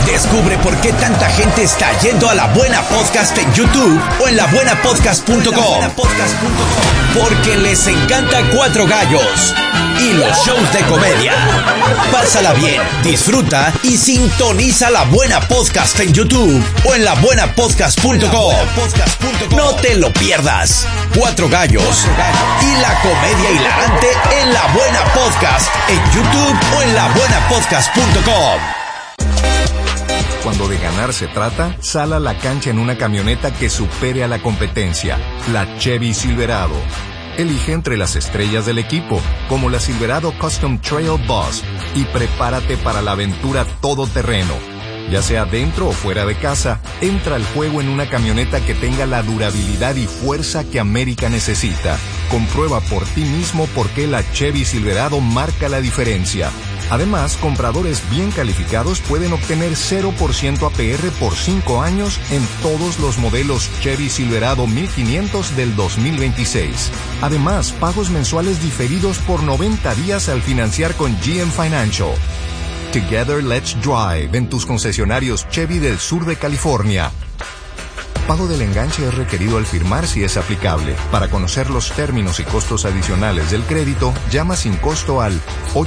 Descubre por qué tanta gente está yendo a La Buena Podcast en YouTube o en labuenapodcast.com. Porque les encanta Cuatro Gallos y los shows de comedia. Pásala bien, disfruta y sintoniza La Buena Podcast en YouTube o en labuenapodcast.com. No te lo pierdas. Cuatro Gallos y la comedia hilarante en La Buena Podcast en YouTube o en labuenapodcast.com. Cuando de ganar se trata, sal a la cancha en una camioneta que supere a la competencia, la Chevy Silverado. Elige entre las estrellas del equipo, como la Silverado Custom Trail Boss, y prepárate para la aventura todoterreno. Ya sea dentro o fuera de casa, entra al juego en una camioneta que tenga la durabilidad y fuerza que América necesita. Comprueba por ti mismo por qué la Chevy Silverado marca la diferencia. Además, compradores bien calificados pueden obtener 0% APR por 5 años en todos los modelos Chevy Silverado 1500 del 2026. Además, pagos mensuales diferidos por 90 días al financiar con GM Financial. Together Let's Drive en tus concesionarios Chevy del sur de California. Pago del enganche es requerido al firmar si es aplicable. Para conocer los términos y costos adicionales del crédito, llama sin costo al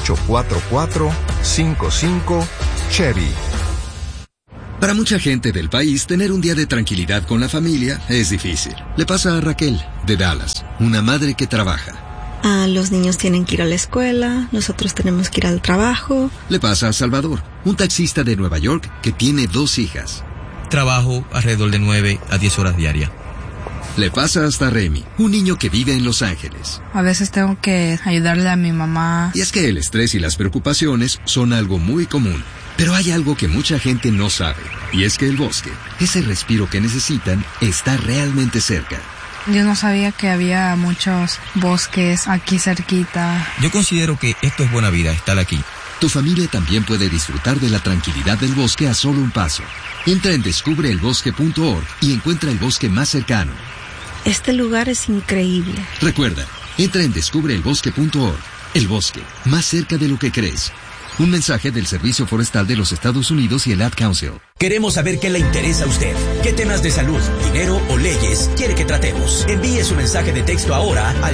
844-55-CHEVY. Para mucha gente del país, tener un día de tranquilidad con la familia es difícil. Le pasa a Raquel, de Dallas, una madre que trabaja. Los niños tienen que ir a la escuela, nosotros tenemos que ir al trabajo. Le pasa a Salvador, un taxista de Nueva York que tiene 2 hijas. Trabajo alrededor de 9 a 10 horas diarias. Le pasa hasta a Remy, un niño que vive en Los Ángeles. A veces tengo que ayudarle a mi mamá. Y es que el estrés y las preocupaciones son algo muy común. Pero hay algo que mucha gente no sabe, y es que el bosque, ese respiro que necesitan, está realmente cerca. Yo no sabía que había muchos bosques aquí cerquita. Yo considero que esto es buena vida, estar aquí. Tu familia también puede disfrutar de la tranquilidad del bosque a solo un paso. Entra en descubreelbosque.org y encuentra el bosque más cercano. Este lugar es increíble. Recuerda, entra en descubreelbosque.org. El bosque, más cerca de lo que crees. Un mensaje del Servicio Forestal de los Estados Unidos y el Ad Council. Queremos saber qué le interesa a usted. ¿Qué temas de salud, dinero o leyes quiere que tratemos? Envíe su mensaje de texto ahora al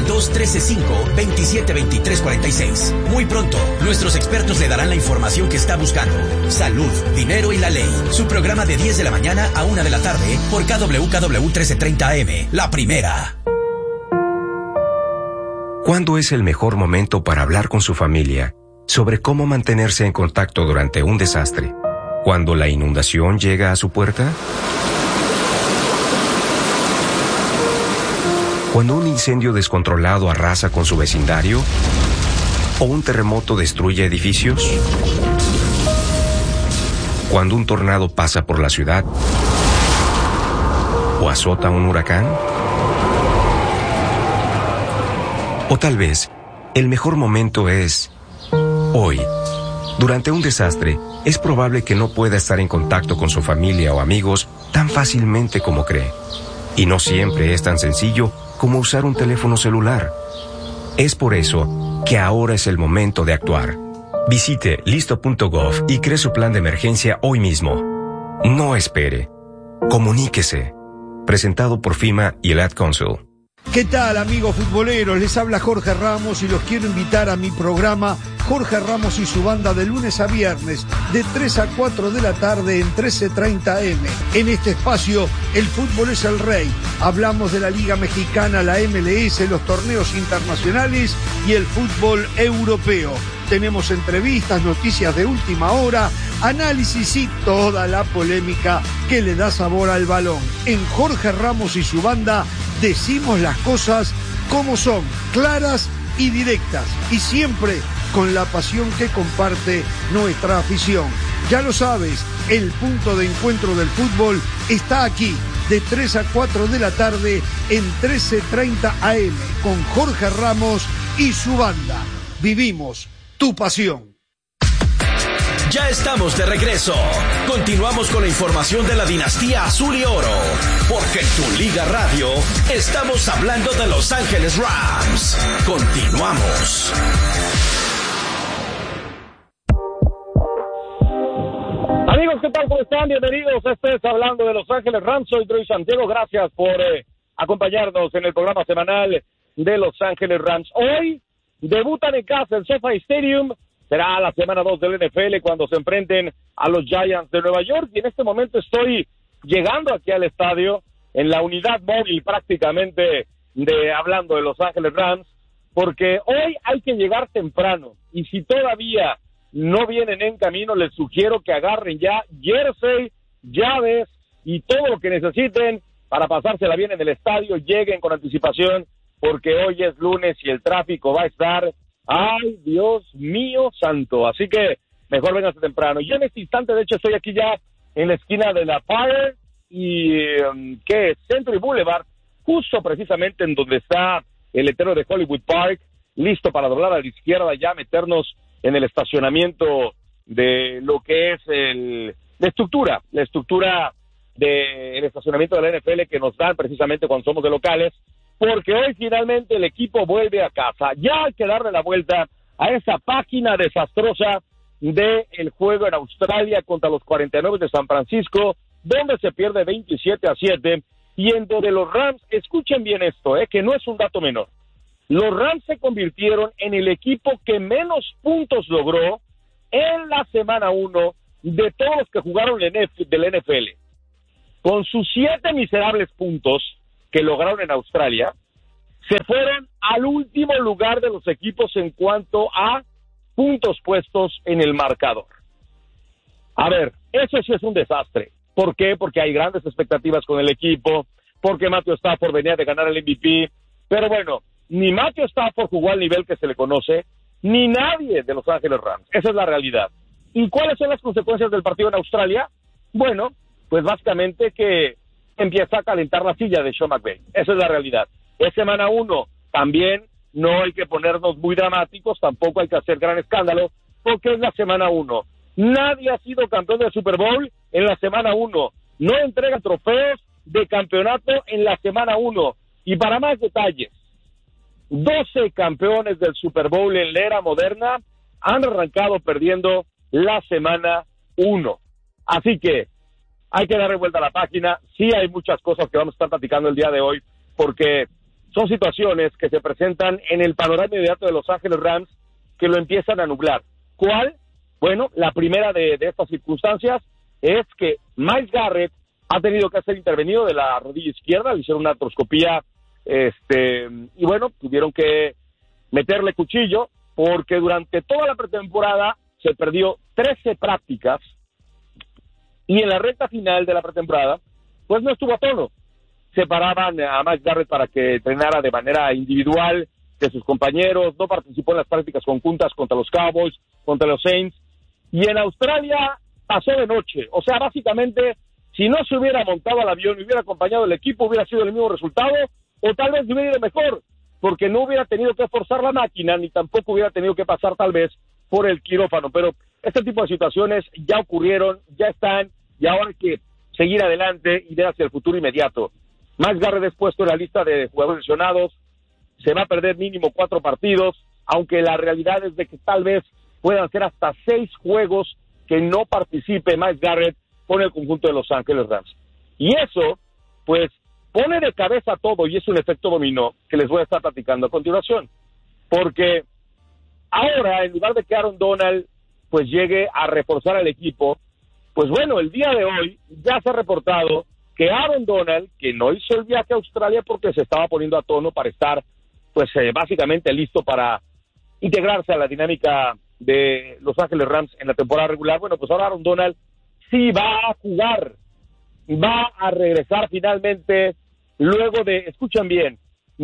213-5-2723-46. Muy pronto, nuestros expertos le darán la información que está buscando. Salud, dinero y la ley. Su programa de 10 de la mañana a 1 de la tarde por KWKW 1330 AM. La primera. ¿Cuándo es el mejor momento para hablar con su familia sobre cómo mantenerse en contacto durante un desastre? ¿Cuando la inundación llega a su puerta? ¿Cuando un incendio descontrolado arrasa con su vecindario? ¿O un terremoto destruye edificios? ¿Cuando un tornado pasa por la ciudad? ¿O azota un huracán? O tal vez, el mejor momento es hoy. Durante un desastre, es probable que no pueda estar en contacto con su familia o amigos tan fácilmente como cree. Y no siempre es tan sencillo como usar un teléfono celular. Es por eso que ahora es el momento de actuar. Visite listo.gov y cree su plan de emergencia hoy mismo. No espere. Comuníquese. Presentado por FEMA y el Ad Council. ¿Qué tal, amigos futboleros? Les habla Jorge Ramos y los quiero invitar a mi programa Jorge Ramos y su banda de lunes a viernes de 3 a 4 de la tarde en 1330 AM. En este espacio, el fútbol es el rey. Hablamos de la Liga Mexicana, la MLS, los torneos internacionales y el fútbol europeo. Tenemos entrevistas, noticias de última hora, análisis y toda la polémica que le da sabor al balón. En Jorge Ramos y su banda decimos las cosas como son, claras y directas, y siempre con la pasión que comparte nuestra afición. Ya lo sabes, el punto de encuentro del fútbol está aquí, de 3 a 4 de la tarde en 1330 AM, con Jorge Ramos y su banda. Vivimos tu pasión. Ya estamos de regreso. Continuamos con la información de la dinastía azul y oro. Porque en tu Liga Radio estamos hablando de Los Ángeles Rams. Continuamos. Amigos, ¿qué tal? ¿Cómo están? Bienvenidos. Este es Hablando de Los Ángeles Rams. Soy Troy Santiago. Gracias por acompañarnos en el programa semanal de Los Ángeles Rams. Hoy debutan en casa en SoFi Stadium. Será la semana 2 del NFL cuando se enfrenten a los Giants de Nueva York. Y en este momento estoy llegando aquí al estadio en la unidad móvil prácticamente de Hablando de Los Ángeles Rams, porque hoy hay que llegar temprano. Y si todavía no vienen en camino, les sugiero que agarren ya jersey, llaves y todo lo que necesiten para pasársela bien en el estadio. Lleguen con anticipación porque hoy es lunes y el tráfico va a estar, ¡ay, Dios mío santo! Así que mejor vénganse temprano. Yo en este instante, de hecho, estoy aquí ya en la esquina de la Fire y Century Boulevard, justo precisamente en donde está el letrero de Hollywood Park, listo para doblar a la izquierda, ya meternos en el estacionamiento de lo que es la estructura del estacionamiento de la NFL que nos dan precisamente cuando somos de locales, porque hoy finalmente el equipo vuelve a casa. Ya hay que darle la vuelta a esa página desastrosa del juego en Australia contra los 49 de San Francisco, donde se pierde 27-7, y en donde los Rams, escuchen bien esto, que no es un dato menor, los Rams se convirtieron en el equipo que menos puntos logró en la semana 1 de todos los que jugaron del NFL. Con sus 7 miserables puntos que lograron en Australia, se fueron al último lugar de los equipos en cuanto a puntos puestos en el marcador. A ver, eso sí es un desastre. ¿Por qué? Porque hay grandes expectativas con el equipo, porque Matthew Stafford venía de ganar el MVP, pero bueno, ni Matthew Stafford jugó al nivel que se le conoce, ni nadie de Los Ángeles Rams. Esa es la realidad. ¿Y cuáles son las consecuencias del partido en Australia? Bueno, pues básicamente que empieza a calentar la silla de Sean McVay. Esa es la realidad. Es semana 1. También no hay que ponernos muy dramáticos, tampoco hay que hacer gran escándalo, porque es la semana 1. Nadie ha sido campeón del Super Bowl en la semana 1. No entrega trofeos de campeonato en la semana 1. Y para más detalles, 12 campeones del Super Bowl en la era moderna han arrancado perdiendo la semana 1. Así que hay que darle vuelta a la página. Sí hay muchas cosas que vamos a estar platicando el día de hoy, porque son situaciones que se presentan en el panorama inmediato de Los Ángeles Rams que lo empiezan a nublar. ¿Cuál? Bueno, la primera de estas circunstancias es que Myles Garrett ha tenido que ser intervenido de la rodilla izquierda, le hicieron una artroscopía, y bueno, tuvieron que meterle cuchillo, porque durante toda la pretemporada se perdió 13 prácticas, y en la recta final de la pretemporada, pues no estuvo a tono. Separaban a Myles Garrett para que entrenara de manera individual de sus compañeros, no participó en las prácticas conjuntas contra los Cowboys, contra los Saints, y en Australia pasó de noche. O sea, básicamente, si no se hubiera montado al avión y hubiera acompañado el equipo, hubiera sido el mismo resultado, o tal vez hubiera ido mejor, porque no hubiera tenido que forzar la máquina, ni tampoco hubiera tenido que pasar tal vez por el quirófano. Pero este tipo de situaciones ya ocurrieron, ya están, y ahora hay que seguir adelante y ver hacia el futuro inmediato. Myles Garrett es puesto en la lista de jugadores lesionados, se va a perder mínimo 4 partidos, aunque la realidad es de que tal vez puedan ser hasta 6 juegos que no participe Myles Garrett con el conjunto de Los Ángeles Rams. Y eso, pues, pone de cabeza todo, y es un efecto dominó que les voy a estar platicando a continuación. Porque ahora, en lugar de que Aaron Donald pues llegue a reforzar al equipo, pues bueno, el día de hoy ya se ha reportado que Aaron Donald, que no hizo el viaje a Australia porque se estaba poniendo a tono para estar pues básicamente listo para integrarse a la dinámica de Los Ángeles Rams en la temporada regular, bueno, pues ahora Aaron Donald sí va a jugar, va a regresar finalmente luego de, escuchen bien,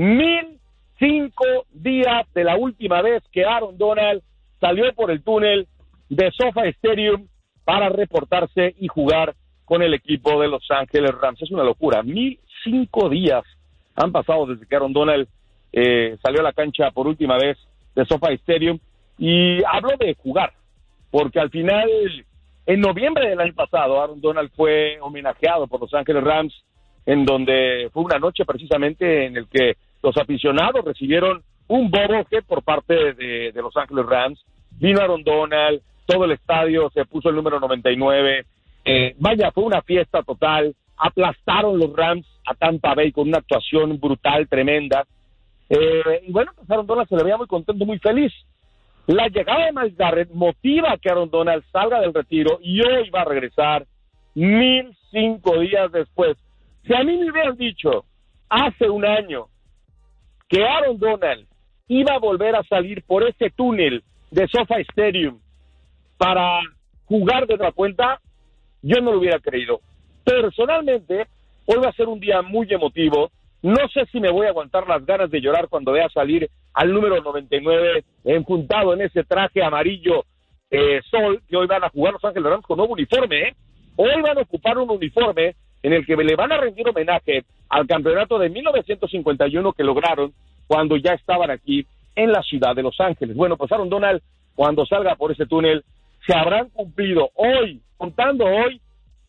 1005 días de la última vez que Aaron Donald salió por el túnel de SoFi Stadium para reportarse y jugar con el equipo de Los Ángeles Rams. Es una locura, 1005 días han pasado desde que Aaron Donald salió a la cancha por última vez de SoFi Stadium, y hablo de jugar, porque al final, en noviembre del año pasado, Aaron Donald fue homenajeado por Los Ángeles Rams, en donde fue una noche precisamente en el que los aficionados recibieron un boboje por parte de Los Ángeles Rams. Vino Aaron Donald, todo el estadio se puso el número 99, Vaya, fue una fiesta total, aplastaron los Rams a Tampa Bay con una actuación brutal, tremenda, y bueno, pues Aaron Donald se le veía muy contento, muy feliz. La llegada de Myles Garrett motiva a que Aaron Donald salga del retiro y hoy va a regresar 1005 días después. Si a mí me hubieran dicho hace un año que Aaron Donald iba a volver a salir por ese túnel de SoFi Stadium para jugar de otra cuenta, yo no lo hubiera creído. Personalmente, hoy va a ser un día muy emotivo. No sé si me voy a aguantar las ganas de llorar cuando vea salir al número 99 enjuntado en ese traje amarillo sol, que hoy van a jugar Los Ángeles Rams con nuevo uniforme. Hoy van a ocupar un uniforme en el que le van a rendir homenaje al campeonato de 1951 que lograron cuando ya estaban aquí en la ciudad de Los Ángeles. Bueno, pues Aaron Donald, cuando salga por ese túnel, se habrán cumplido hoy, contando hoy,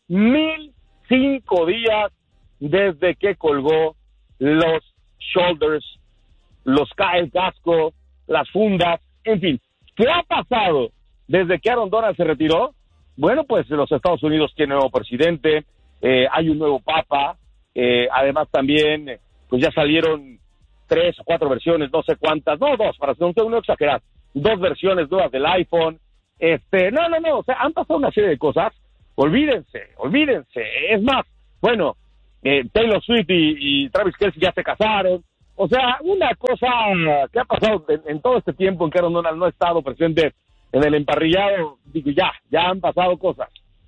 1005 días desde que colgó los shoulders, el casco, las fundas, en fin. ¿Qué ha pasado desde que Aaron Donald se retiró? Bueno, pues los Estados Unidos tienen nuevo presidente, hay un nuevo papa, además también, pues ya salieron 3 o 4 versiones, no sé cuántas, no 2, para no exagerar, 2 versiones nuevas del iPhone, no, o sea, han pasado una serie de cosas, olvídense, es más, bueno, Taylor Swift y Travis Kelce ya se casaron, o sea, una cosa que ha pasado en todo este tiempo en que Aaron Donald no ha estado presente en el emparrillado, digo, ya han pasado cosas,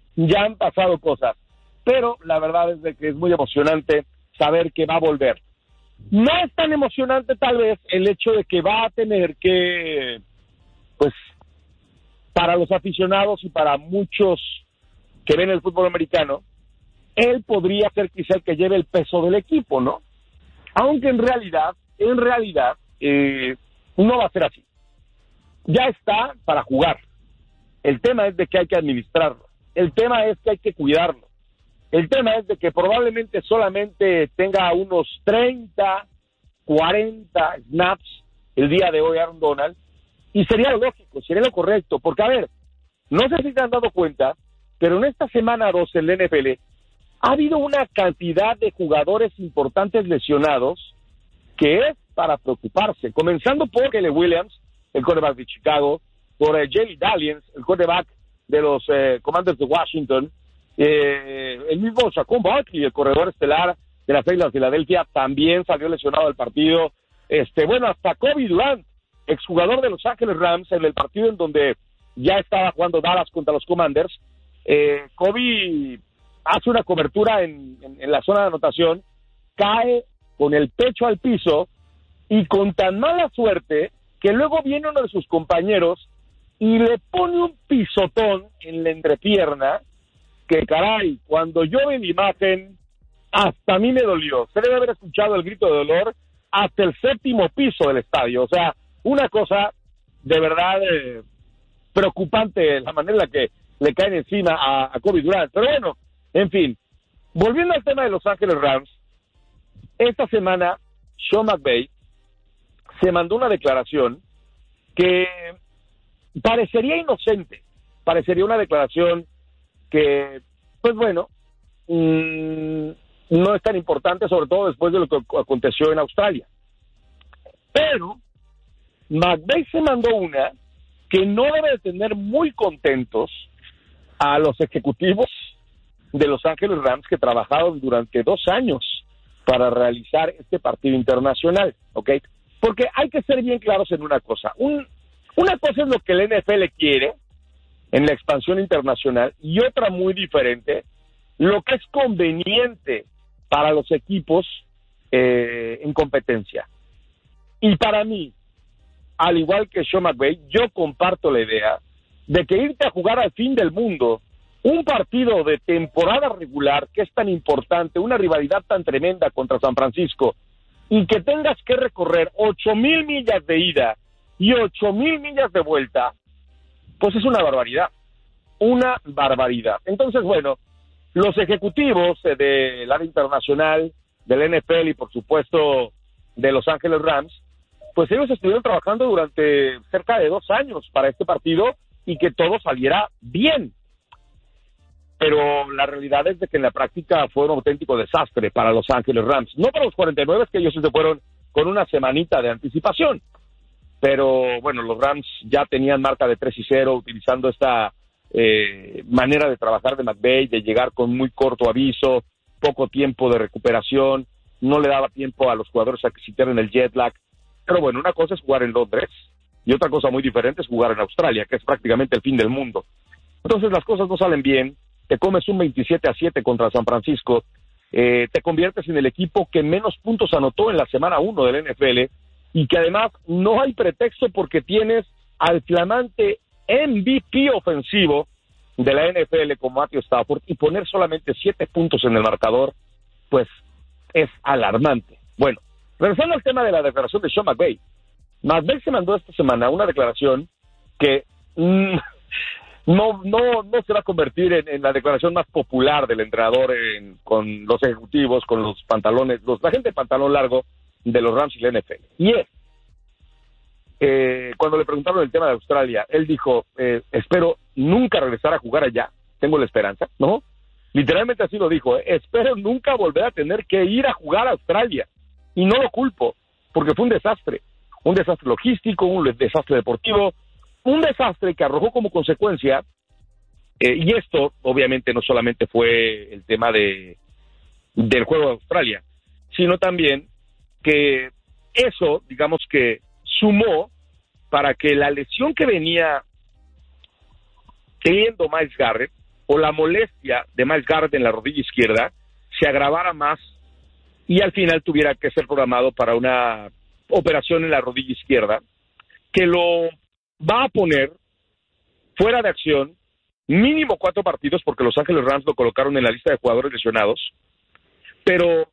pero la verdad es de que es muy emocionante saber que va a volver. No es tan emocionante tal vez el hecho de que va a tener que, pues, para los aficionados y para muchos que ven el fútbol americano, él podría ser quizá el que lleve el peso del equipo, ¿no? Aunque en realidad, no va a ser así. Ya está para jugar. El tema es de que hay que administrarlo. El tema es que hay que cuidarlo. El tema es de que probablemente solamente tenga unos 30, 40 snaps el día de hoy Aaron Donald, y sería lo lógico, sería lo correcto, porque a ver, no sé si se han dado cuenta, pero en esta semana 2 en la NFL ha habido una cantidad de jugadores importantes lesionados que es para preocuparse, comenzando por Caleb Williams, el quarterback de Chicago, por Jalen Daniels, el quarterback de los Commanders de Washington, el mismo Saquon Barkley, el corredor estelar de las Águilas de Filadelfia, también salió lesionado del partido. Bueno, hasta Kobe Durant, exjugador de Los Ángeles Rams, en el partido en donde ya estaba jugando Dallas contra los Commanders, Kobe hace una cobertura en la zona de anotación, cae con el pecho al piso y con tan mala suerte que luego viene uno de sus compañeros y le pone un pisotón en la entrepierna que, caray, cuando yo vi la imagen, hasta a mí me dolió. Se debe haber escuchado el grito de dolor hasta el 7º piso del estadio. O sea, una cosa de verdad preocupante, la manera en la que le caen encima a Kobe Durant. Pero bueno, en fin, volviendo al tema de Los Ángeles Rams, esta semana Sean McVay se mandó una declaración que parecería inocente, parecería una declaración que, pues bueno, no es tan importante, sobre todo después de lo que aconteció en Australia. Pero McVay se mandó una que no debe de tener muy contentos a los ejecutivos de Los Ángeles Rams que trabajaron durante 2 años para realizar este partido internacional, ¿ok? Porque hay que ser bien claros en una cosa. Una cosa es lo que el NFL quiere en la expansión internacional y otra muy diferente, lo que es conveniente para los equipos en competencia. Y para mí, al igual que Sean McVay, yo comparto la idea de que irte a jugar al fin del mundo un partido de temporada regular que es tan importante, una rivalidad tan tremenda contra San Francisco, y que tengas que recorrer 8,000 millas de ida y 8,000 millas de vuelta, pues es una barbaridad. Entonces, bueno, los ejecutivos del área internacional, del NFL y por supuesto de Los Ángeles Rams, pues ellos estuvieron trabajando durante cerca de 2 años para este partido y que todo saliera bien. pero la realidad es de que en la práctica fue un auténtico desastre para Los Ángeles Rams. No para los 49, que ellos se fueron con una semanita de anticipación, pero bueno, los Rams ya tenían marca de 3-0, utilizando esta manera de trabajar de McVay, de llegar con muy corto aviso, poco tiempo de recuperación, no le daba tiempo a los jugadores a que sintieran el jet lag. Pero bueno, una cosa es jugar en Londres y otra cosa muy diferente es jugar en Australia, que es prácticamente el fin del mundo. Entonces las cosas no salen bien, te comes un 27-7 contra San Francisco, te conviertes en el equipo que menos puntos anotó en la semana 1 del NFL, y que además no hay pretexto porque tienes al flamante MVP ofensivo de la NFL como Matthew Stafford, y poner solamente 7 puntos en el marcador, pues es alarmante. Bueno, regresando al tema de la declaración de Sean McVay. McVay se mandó esta semana una declaración que no se va a convertir en la declaración más popular del entrenador con los ejecutivos, con los pantalones, la gente de pantalón largo de los Rams y la NFL. Y es, cuando le preguntaron el tema de Australia, él dijo, espero nunca regresar a jugar allá, tengo la esperanza, ¿no? Literalmente así lo dijo, espero nunca volver a tener que ir a jugar a Australia. Y no lo culpo, porque fue un desastre logístico, un desastre deportivo, un desastre que arrojó como consecuencia, y esto obviamente no solamente fue el tema del juego de Australia, sino también que eso, digamos que sumó para que la lesión que venía teniendo Myles Garrett, o la molestia de Myles Garrett en la rodilla izquierda, se agravara más y al final tuviera que ser programado para una operación en la rodilla izquierda, que lo va a poner fuera de acción mínimo 4 partidos, porque Los Ángeles Rams lo colocaron en la lista de jugadores lesionados, pero